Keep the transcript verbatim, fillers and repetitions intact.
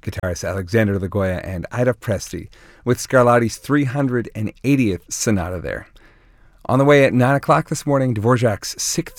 guitarists Alexander Lagoya and Ida Presti with Scarlatti's three hundred eightieth sonata there. On the way at nine o'clock this morning, Dvorak's Sixth